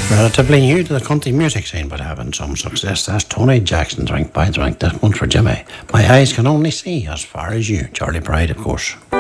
Relatively new to the country music scene, but having some success. That's Tony Jackson, Drink by Drink. That one's for Jimmy. My eyes can only see as far as you. Charlie Pride, of course.